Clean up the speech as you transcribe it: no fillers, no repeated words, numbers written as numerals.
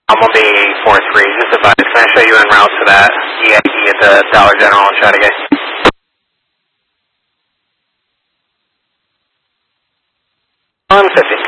I'm on the 4-3. Just advise. Can I show you en route to that EID at the Dollar General in Chattagay? On 50.